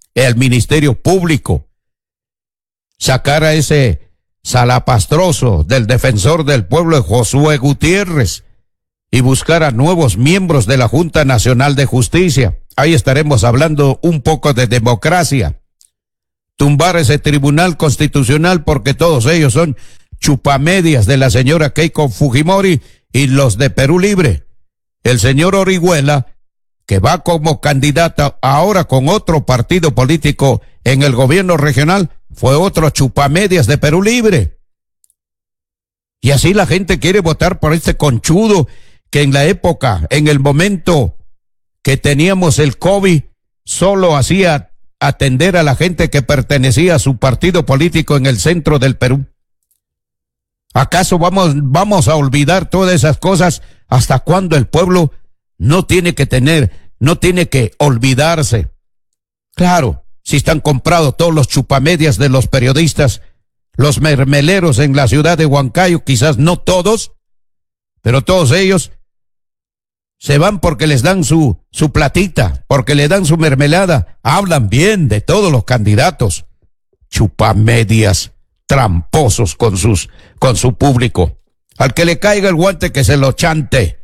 el Ministerio Público, sacar a ese salapastroso del defensor del pueblo, Josué Gutiérrez, y buscar a nuevos miembros de la Junta Nacional de Justicia. Ahí estaremos hablando un poco de democracia. Tumbar ese Tribunal Constitucional porque todos ellos son chupamedias de la señora Keiko Fujimori y los de Perú Libre. El señor Orihuela, que va como candidato ahora con otro partido político en el gobierno regional, fue otro chupamedias de Perú Libre. Y así la gente quiere votar por este conchudo que en la época, en el momento que teníamos el COVID, solo hacía atender a la gente que pertenecía a su partido político en el centro del Perú. ¿Acaso vamos a olvidar todas esas cosas? ¿Hasta cuándo el pueblo no tiene que olvidarse? Claro, si están comprados todos los chupamedias de los periodistas, los mermeleros en la ciudad de Huancayo, quizás no todos, pero todos ellos se van porque les dan su platita, porque le dan su mermelada, hablan bien de todos los candidatos. Chupamedias, tramposos con su público. Al que le caiga el guante que se lo chante.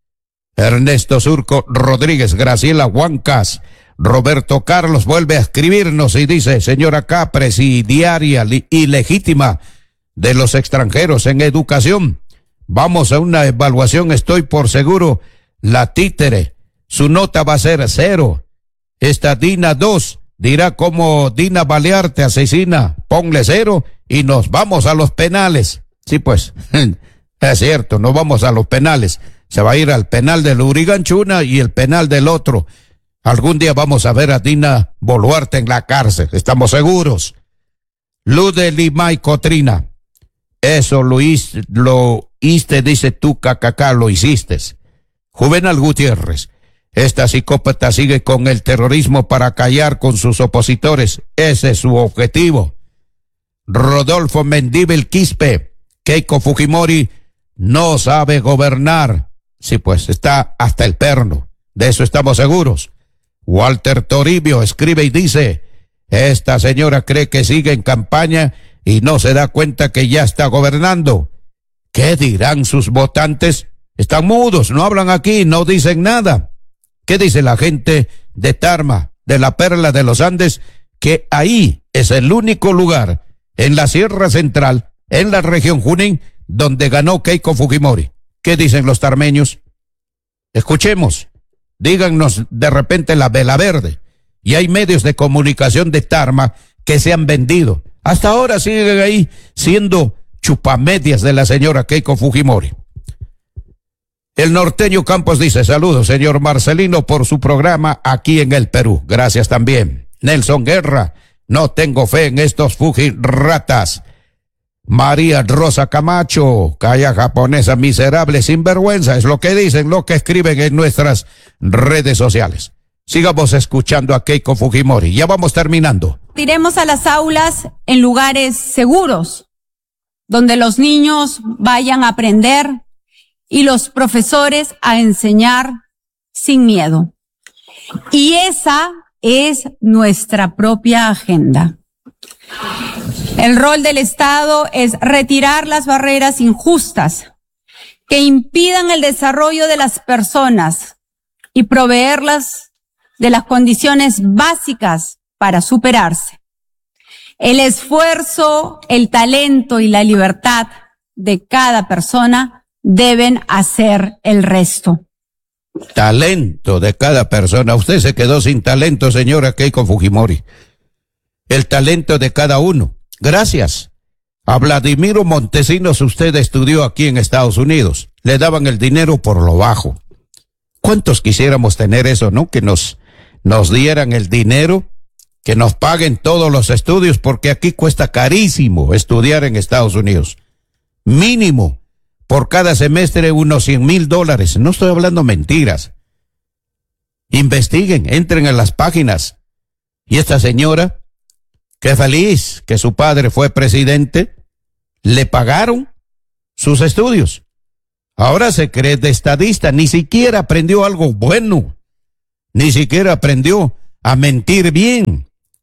Ernesto Surco Rodríguez, Graciela Huancas, Roberto Carlos vuelve a escribirnos y dice: señora K, presidiaria ilegítima de los extranjeros en educación, vamos a una evaluación, estoy por seguro, la títere, su nota va a ser 0. Esta Dina 2 dirá como Dina Balearte asesina, ponle 0 y nos vamos a los penales. Sí, pues, es cierto, nos vamos a los penales. Se va a ir al penal del Uriganchuna y el penal del otro. Algún día vamos a ver a Dina Boluarte en la cárcel, estamos seguros. Luz de Lima y Cotrina, eso lo hiciste, dice tú, cacacá, lo hiciste. Juvenal Gutiérrez, esta psicópata sigue con el terrorismo para callar con sus opositores, ese es su objetivo. Rodolfo Mendíbil Quispe, Keiko Fujimori no sabe gobernar. Sí, pues está hasta el perno, de eso estamos seguros. Walter Toribio escribe y dice: esta señora cree que sigue en campaña y no se da cuenta que ya está gobernando. ¿Qué dirán sus votantes? Están mudos, no hablan aquí, no dicen nada. ¿Qué dice la gente de Tarma, de la Perla de los Andes? Que ahí es el único lugar en la Sierra Central, en la región Junín, donde ganó Keiko Fujimori. ¿Qué dicen los tarmeños? Escuchemos, díganos de repente la vela verde. Y hay medios de comunicación de Tarma que se han vendido. Hasta ahora siguen ahí siendo chupamedias de la señora Keiko Fujimori. El norteño Campos dice: saludos, señor Marcelino, por su programa aquí en el Perú. Gracias también. Nelson Guerra, no tengo fe en estos fujirratas. María Rosa Camacho, calla japonesa miserable, sinvergüenza, es lo que dicen, lo que escriben en nuestras redes sociales. Sigamos escuchando a Keiko Fujimori, ya vamos terminando. Iremos a las aulas en lugares seguros, donde los niños vayan a aprender y los profesores a enseñar sin miedo. Y esa es nuestra propia agenda. El rol del Estado es retirar las barreras injustas que impidan el desarrollo de las personas y proveerlas de las condiciones básicas para superarse. El esfuerzo, el talento y la libertad de cada persona deben hacer el resto. Talento de cada persona. Usted se quedó sin talento, señora Keiko Fujimori. El talento de cada uno. Gracias a Vladimiro Montesinos usted estudió aquí en Estados Unidos. Le daban el dinero por lo bajo. ¿Cuántos quisiéramos tener eso, no? Que nos dieran el dinero, que nos paguen todos los estudios, porque aquí cuesta carísimo estudiar en Estados Unidos. Mínimo por cada semestre unos $100,000. No estoy hablando mentiras. Investiguen, entren a las páginas. Y esta señora, qué feliz que su padre fue presidente, le pagaron sus estudios. Ahora se cree de estadista, ni siquiera aprendió algo bueno, ni siquiera aprendió a mentir bien.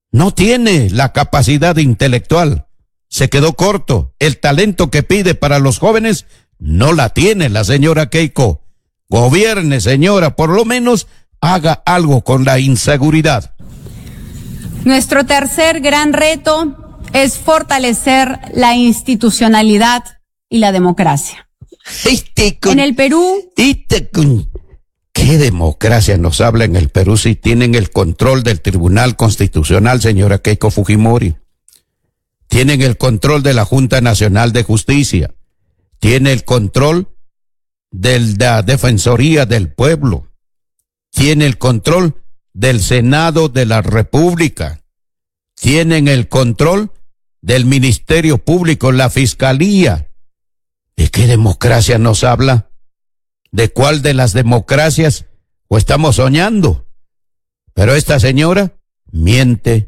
No tiene la capacidad intelectual. Se quedó corto. El talento que pide para los jóvenes no la tiene la señora Keiko. Gobierne, señora, por lo menos haga algo con la inseguridad. Nuestro tercer gran reto es fortalecer la institucionalidad y la democracia. En el Perú... ¿Qué democracia nos habla en el Perú si tienen el control del Tribunal Constitucional, señora Keiko Fujimori? Tienen el control de la Junta Nacional de Justicia. Tiene el control de la Defensoría del Pueblo. Tiene el control del Senado de la República. Tienen el control del Ministerio Público, la Fiscalía. ¿De qué democracia nos habla? ¿De cuál de las democracias o estamos soñando? Pero esta señora miente.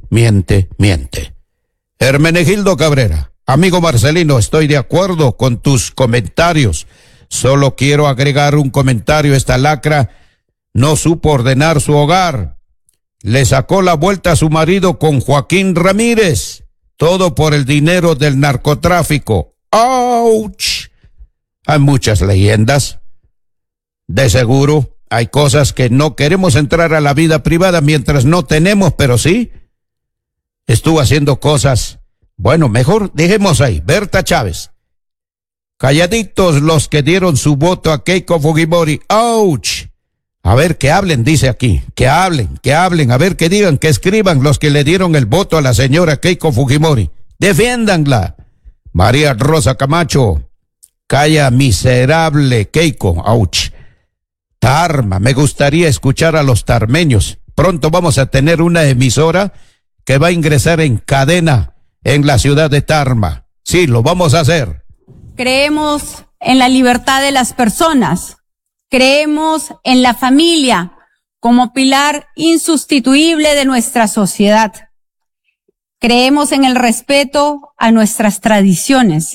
Hermenegildo Cabrera, amigo Marcelino, estoy de acuerdo con tus comentarios. Solo quiero agregar un comentario. Esta lacra no supo ordenar su hogar. Le sacó la vuelta a su marido con Joaquín Ramírez. Todo por el dinero del narcotráfico. ¡Auch! Hay muchas leyendas. De seguro, hay cosas que no queremos entrar a la vida privada mientras no tenemos, pero sí, estuvo haciendo cosas. Bueno, mejor dejemos ahí. Berta Chávez. Calladitos los que dieron su voto a Keiko Fujimori. ¡Auch! A ver, que hablen, dice aquí. Que hablen. A ver, que digan, que escriban los que le dieron el voto a la señora Keiko Fujimori. Defiéndanla. María Rosa Camacho. Calla, miserable Keiko. ¡Auch! Tarma, me gustaría escuchar a los tarmeños. Pronto vamos a tener una emisora que va a ingresar en cadena en la ciudad de Tarma. Sí, lo vamos a hacer. Creemos en la libertad de las personas. Creemos en la familia como pilar insustituible de nuestra sociedad. Creemos en el respeto a nuestras tradiciones.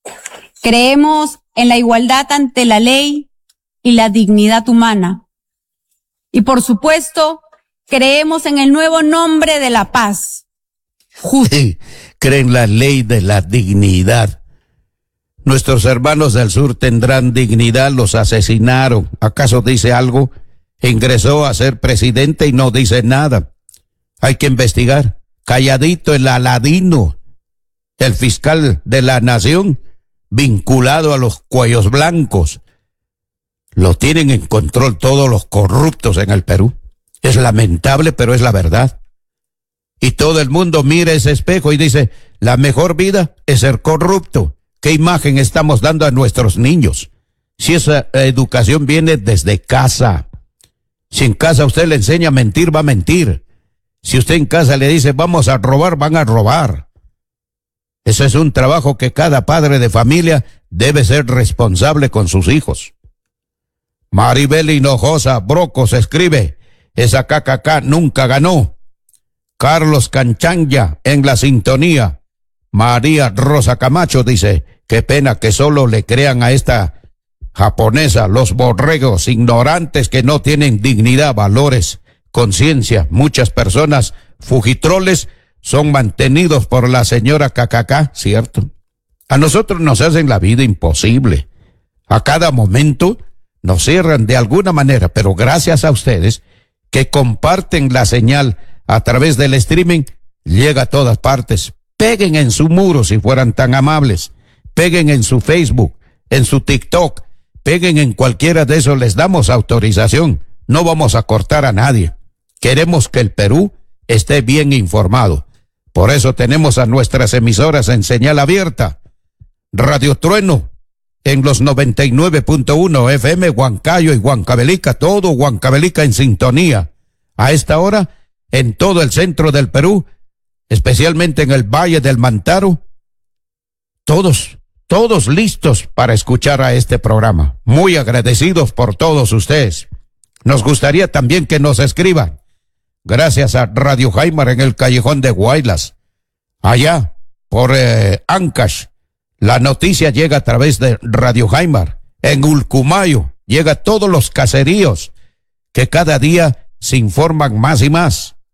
Creemos en la igualdad ante la ley y la dignidad humana. Y por supuesto, creemos en el nuevo nombre de la paz. Creen la ley de la dignidad. Nuestros hermanos del sur tendrán dignidad, los asesinaron. ¿Acaso dice algo? Ingresó a ser presidente y no dice nada. Hay que investigar. Calladito el Aladino, el fiscal de la nación, vinculado a los cuellos blancos. Lo tienen en control todos los corruptos en el Perú. Es lamentable, pero es la verdad. Y todo el mundo mira ese espejo y dice, la mejor vida es ser corrupto. ¿Qué imagen estamos dando a nuestros niños? Si esa educación viene desde casa. Si en casa usted le enseña a mentir, va a mentir. Si usted en casa le dice, vamos a robar, van a robar. Ese es un trabajo que cada padre de familia debe ser responsable con sus hijos. Maribel Hinojosa Brocos escribe, esa KKK nunca ganó. Carlos Canchanya en la sintonía. María Rosa Camacho dice, qué pena que solo le crean a esta japonesa, los borregos ignorantes que no tienen dignidad, valores, conciencia. Muchas personas fujitroles son mantenidos por la señora KKK, ¿cierto? A nosotros nos hacen la vida imposible. A cada momento nos cierran de alguna manera, pero gracias a ustedes que comparten la señal a través del streaming, llega a todas partes. Peguen en su muro si fueran tan amables. Peguen en su Facebook, en su TikTok. Peguen en cualquiera de esos, les damos autorización. No vamos a cortar a nadie. Queremos que el Perú esté bien informado. Por eso tenemos a nuestras emisoras en señal abierta. Radio Trueno en los 99.1 FM, Huancayo y Huancavelica, todo Huancavelica en sintonía. A esta hora, en todo el centro del Perú, especialmente en el Valle del Mantaro, todos listos para escuchar a este programa. Muy agradecidos por todos ustedes. Nos gustaría también que nos escriban. Gracias a Radio Jaimar en el Callejón de Guaylas. Allá, por Ancash, la noticia llega a través de Radio Jaimar. En Ulcumayo, llega a todos los caseríos que cada día se informan más y más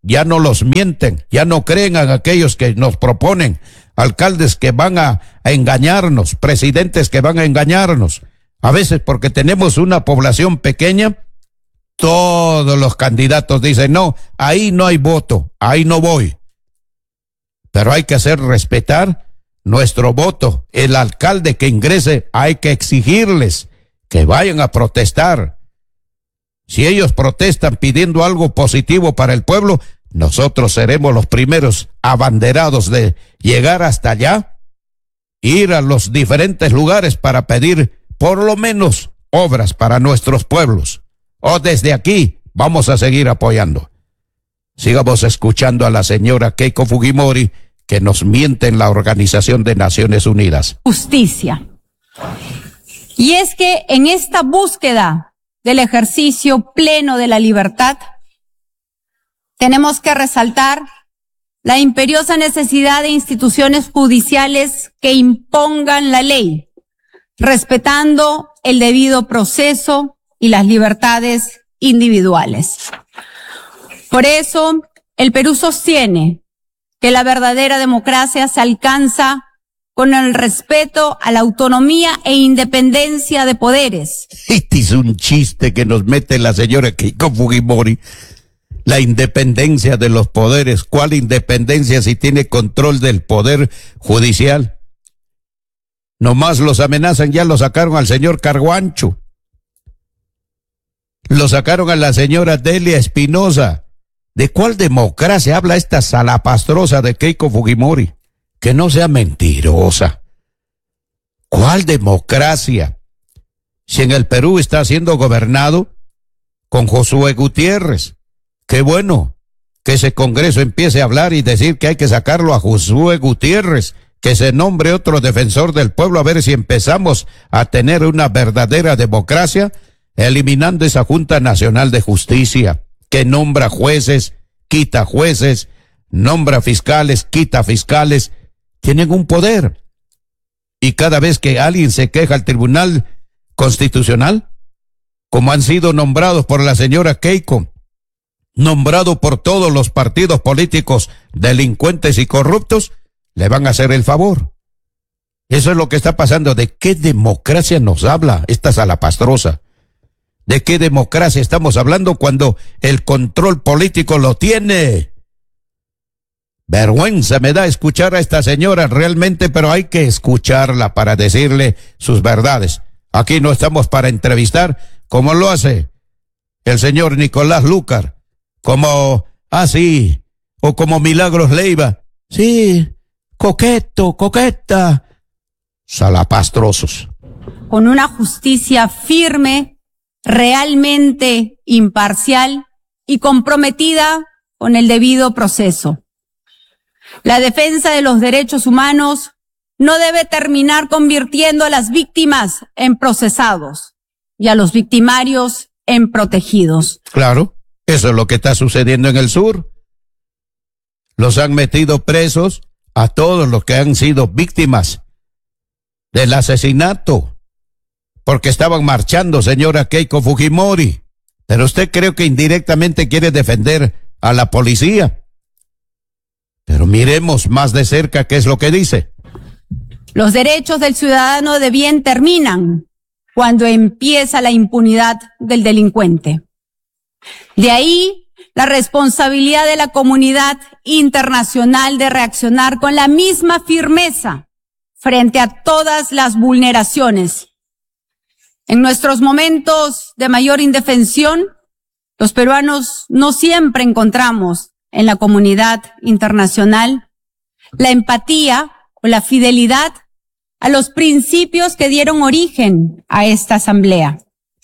ya no los mienten, ya no creen en aquellos que nos proponen, alcaldes que van a engañarnos, presidentes que van a engañarnos. A veces porque tenemos una población pequeña, todos los candidatos dicen, no, ahí no hay voto, ahí no voy. Pero hay que hacer respetar nuestro voto. El alcalde que ingrese, hay que exigirles que vayan a protestar. Si ellos protestan pidiendo algo positivo para el pueblo, nosotros seremos los primeros abanderados de llegar hasta allá, ir a los diferentes lugares para pedir por lo menos obras para nuestros pueblos. O desde aquí vamos a seguir apoyando. Sigamos escuchando a la señora Keiko Fujimori, que nos miente en la Organización de Naciones Unidas. Justicia. Y es que en esta búsqueda del ejercicio pleno de la libertad, tenemos que resaltar la imperiosa necesidad de instituciones judiciales que impongan la ley, respetando el debido proceso y las libertades individuales. Por eso, el Perú sostiene que la verdadera democracia se alcanza con el respeto a la autonomía e independencia de poderes. Este es un chiste que nos mete la señora Keiko Fujimori. La independencia de los poderes. ¿Cuál independencia si tiene control del poder judicial? Nomás los amenazan, ya lo sacaron al señor Carguancho. Lo sacaron a la señora Delia Espinosa. ¿De cuál democracia habla esta salapastrosa de Keiko Fujimori? Que no sea mentirosa. ¿Cuál democracia? Si en el Perú está siendo gobernado con Josué Gutiérrez. Qué bueno que ese Congreso empiece a hablar y decir que hay que sacarlo a Josué Gutiérrez, que se nombre otro defensor del pueblo, a ver si empezamos a tener una verdadera democracia, eliminando esa Junta Nacional de Justicia, que nombra jueces, quita jueces, nombra fiscales, quita fiscales. Tienen un poder. Y cada vez que alguien se queja al Tribunal Constitucional, como han sido nombrados por la señora Keiko, nombrado por todos los partidos políticos delincuentes y corruptos, le van a hacer el favor. Eso es lo que está pasando. ¿De qué democracia nos habla esta salapastrosa? ¿De qué democracia estamos hablando cuando el control político lo tiene? Vergüenza me da escuchar a esta señora realmente, pero hay que escucharla para decirle sus verdades. Aquí no estamos para entrevistar como lo hace el señor Nicolás Lúcar, como así, o como Milagros Leiva. Sí, coqueto, coqueta. Salapastrosos. Con una justicia firme, realmente imparcial y comprometida con el debido proceso. La defensa de los derechos humanos no debe terminar convirtiendo a las víctimas en procesados y a los victimarios en protegidos. Claro, eso es lo que está sucediendo en el sur. Los han metido presos a todos los que han sido víctimas del asesinato, porque estaban marchando, señora Keiko Fujimori. Pero usted creo que indirectamente quiere defender a la policía. Pero miremos más de cerca qué es lo que dice. Los derechos del ciudadano de bien terminan cuando empieza la impunidad del delincuente. De ahí la responsabilidad de la comunidad internacional de reaccionar con la misma firmeza frente a todas las vulneraciones. En nuestros momentos de mayor indefensión, los peruanos no siempre encontramos en la comunidad internacional la empatía o la fidelidad a los principios que dieron origen a esta asamblea.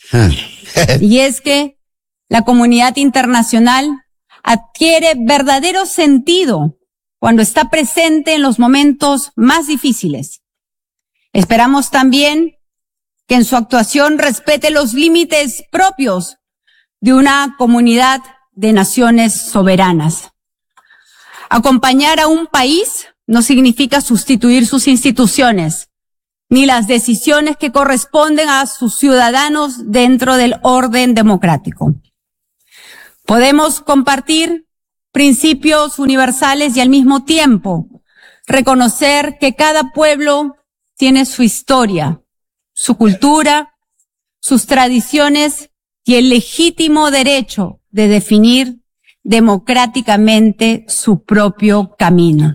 Y es que la comunidad internacional adquiere verdadero sentido cuando está presente en los momentos más difíciles. Esperamos también que en su actuación respete los límites propios de una comunidad de naciones soberanas. Acompañar a un país no significa sustituir sus instituciones, ni las decisiones que corresponden a sus ciudadanos dentro del orden democrático. Podemos compartir principios universales y al mismo tiempo reconocer que cada pueblo tiene su historia, su cultura, sus tradiciones y el legítimo derecho de definir democráticamente su propio camino.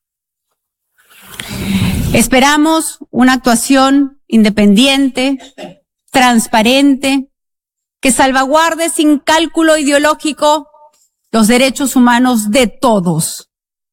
Esperamos una actuación independiente, transparente, que salvaguarde sin cálculo ideológico los derechos humanos de todos,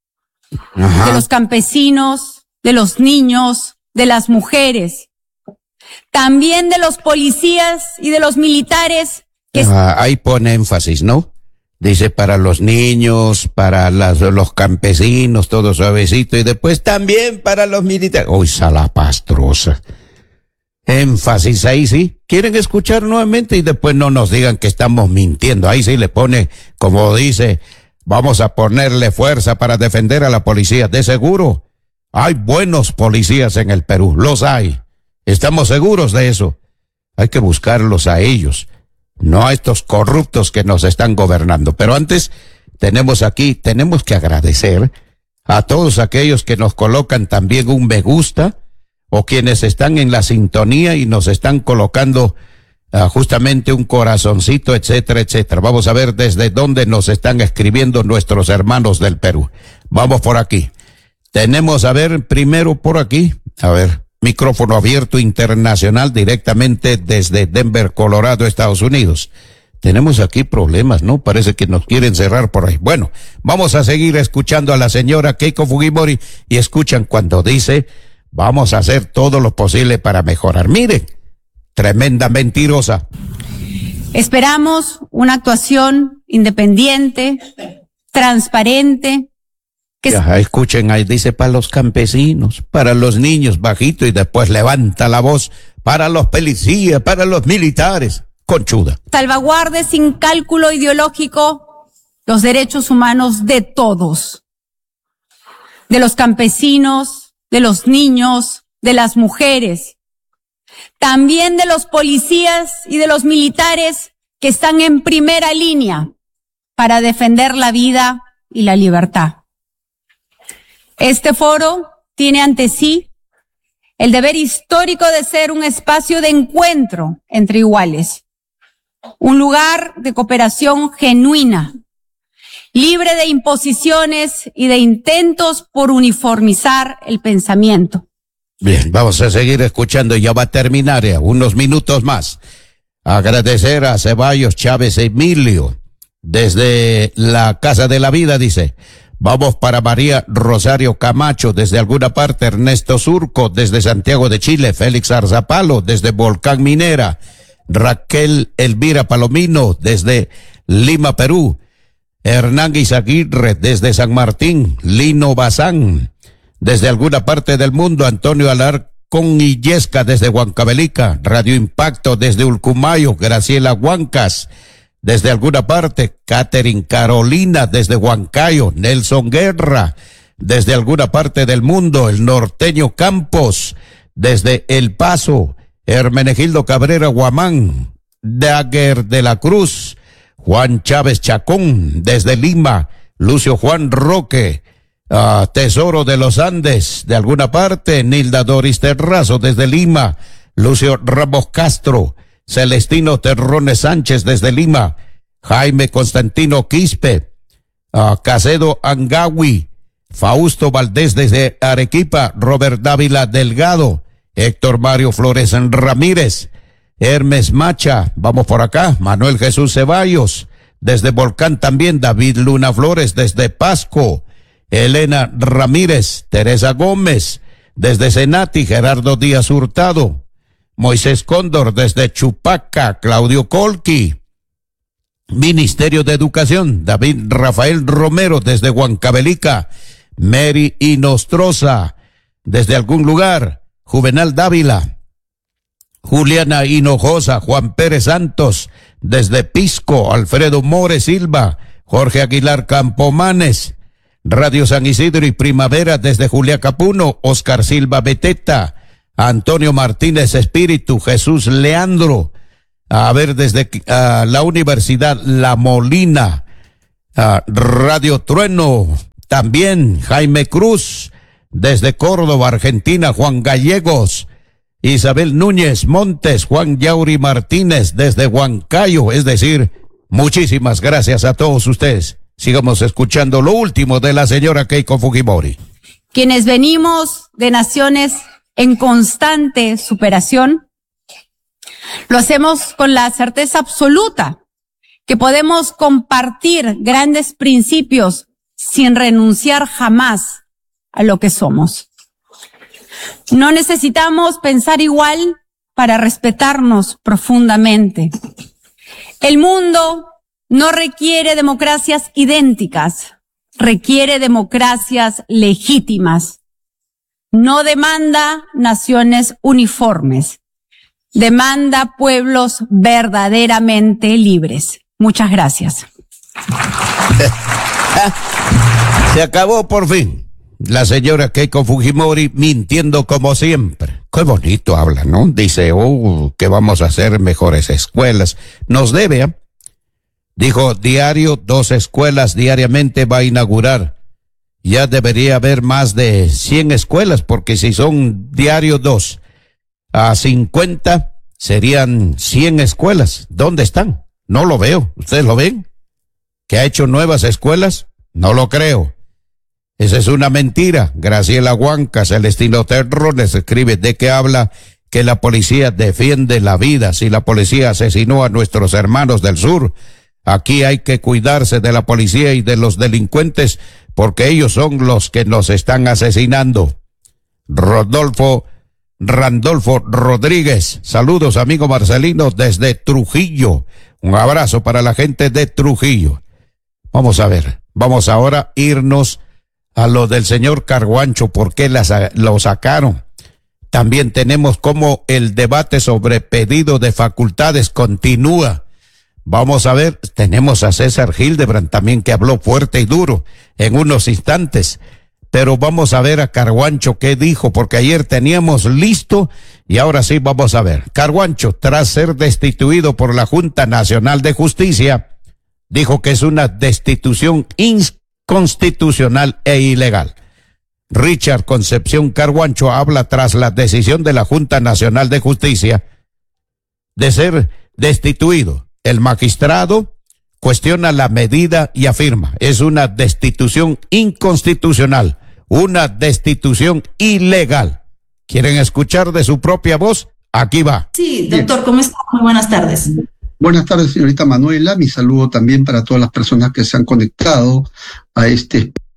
de los campesinos, de los niños, de las mujeres, también de los policías y de los militares que... Ahí pone énfasis, ¿no? Dice para los niños, para los campesinos, todo suavecito, y después también para los militares. ¡Uy, salapastrosa! Énfasis ahí sí. Quieren escuchar nuevamente y después no nos digan que estamos mintiendo. Ahí sí le pone, como dice, vamos a ponerle fuerza para defender a la policía. De seguro, hay buenos policías en el Perú, los hay. Estamos seguros de eso. Hay que buscarlos a ellos, no a estos corruptos que nos están gobernando. Pero antes, tenemos que agradecer a todos aquellos que nos colocan también un me gusta, o quienes están en la sintonía y nos están colocando justamente un corazoncito, etcétera, etcétera. Vamos a ver desde dónde nos están escribiendo nuestros hermanos del Perú. Vamos por aquí. Tenemos, a ver, primero por aquí, a ver, micrófono abierto internacional directamente desde Denver, Colorado, Estados Unidos. Tenemos aquí problemas, ¿no? Parece que nos quieren cerrar por ahí. Bueno, vamos a seguir escuchando a la señora Keiko Fujimori y escuchan cuando dice: vamos a hacer todo lo posible para mejorar. Miren, tremenda mentirosa. Esperamos una actuación independiente, transparente. Ya, escuchen ahí, dice para los campesinos, para los niños, bajito, y después levanta la voz, para los policías, para los militares. Conchuda. Salvaguarde sin cálculo ideológico los derechos humanos de todos, de los campesinos, de los niños, de las mujeres, también de los policías y de los militares que están en primera línea para defender la vida y la libertad. Este foro tiene ante sí el deber histórico de ser un espacio de encuentro entre iguales, un lugar de cooperación genuina, libre de imposiciones y de intentos por uniformizar el pensamiento. Bien, vamos a seguir escuchando, ya va a terminar unos minutos más. Agradecer a Ceballos Chávez Emilio, desde la Casa de la Vida, dice: vamos para María Rosario Camacho, desde alguna parte, Ernesto Surco, desde Santiago de Chile, Félix Arzapalo, desde Volcán Minera, Raquel Elvira Palomino, desde Lima, Perú, Hernán Izaguirre, desde San Martín, Lino Bazán, desde alguna parte del mundo, Antonio Alarcón Illesca, desde Huancavelica, Radio Impacto, desde Ulcumayo, Graciela Huancas, desde alguna parte, Catherine Carolina, desde Huancayo, Nelson Guerra, desde alguna parte del mundo, el norteño Campos, desde El Paso, Hermenegildo Cabrera Guamán, Dagger de la Cruz, Juan Chávez Chacón, desde Lima, Lucio Juan Roque, Tesoro de los Andes, de alguna parte, Nilda Doris Terrazo, desde Lima, Lucio Ramos Castro, Celestino Terrones Sánchez, desde Lima, Jaime Constantino Quispe, Casedo Angawi, Fausto Valdés, desde Arequipa, Robert Dávila Delgado, Héctor Mario Flores Ramírez, Hermes Macha, vamos por acá, Manuel Jesús Ceballos, desde Volcán también, David Luna Flores, desde Pasco, Elena Ramírez, Teresa Gómez, desde Senati, Gerardo Díaz Hurtado, Moisés Cóndor, desde Chupaca, Claudio Colqui, Ministerio de Educación, David Rafael Romero, desde Huancavelica, Mary Inostroza, desde algún lugar, Juvenal Dávila, Juliana Hinojosa, Juan Pérez Santos, desde Pisco, Alfredo More Silva, Jorge Aguilar Campomanes, Radio San Isidro y Primavera, desde Julia Capuno, Oscar Silva Beteta, Antonio Martínez Espíritu, Jesús Leandro, a ver, desde la Universidad La Molina, a Radio Trueno, también Jaime Cruz, desde Córdoba, Argentina, Juan Gallegos, Isabel Núñez Montes, Juan Yauri Martínez, desde Huancayo, es decir, muchísimas gracias a todos ustedes. Sigamos escuchando lo último de la señora Keiko Fujimori. Quienes venimos de naciones en constante superación, lo hacemos con la certeza absoluta que podemos compartir grandes principios sin renunciar jamás a lo que somos. No necesitamos pensar igual para respetarnos profundamente. El mundo no requiere democracias idénticas, requiere democracias legítimas. No demanda naciones uniformes, demanda pueblos verdaderamente libres. Muchas gracias. Se acabó por fin. La señora Keiko Fujimori mintiendo como siempre. Qué bonito habla, ¿no? Dice, que vamos a hacer mejores escuelas. Nos debe, ¿eh? Dijo, diario, 2 escuelas diariamente va a inaugurar. Ya debería haber más de 100 escuelas, porque si son diario 2 a 50, serían 100 escuelas. ¿Dónde están? No lo veo. ¿Ustedes lo ven? ¿Que ha hecho nuevas escuelas? No lo creo. Esa es una mentira. Graciela Huanca, Celestino Terrones escribe de que habla que la policía defiende la vida. Si la policía asesinó a nuestros hermanos del sur, aquí hay que cuidarse de la policía y de los delincuentes porque ellos son los que nos están asesinando. Randolfo Rodríguez, saludos amigo Marcelino desde Trujillo. Un abrazo para la gente de Trujillo. Vamos a ver, vamos ahora a irnos a lo del señor Carguancho, ¿por qué lo sacaron? También tenemos cómo el debate sobre pedido de facultades continúa. Vamos a ver, tenemos a César Hildebrand también que habló fuerte y duro en unos instantes, pero vamos a ver a Carguancho qué dijo, porque ayer teníamos listo y ahora sí vamos a ver. Carguancho, tras ser destituido por la Junta Nacional de Justicia, dijo que es una destitución inconstitucional e ilegal. Richard Concepción Carguancho habla tras la decisión de la Junta Nacional de Justicia de ser destituido. El magistrado cuestiona la medida y afirma, es una destitución inconstitucional, una destitución ilegal. ¿Quieren escuchar de su propia voz? Aquí va. Sí, doctor, ¿cómo está? Muy buenas tardes. Buenas tardes, señorita Manuela. Mi saludo también para todas las personas que se han conectado a este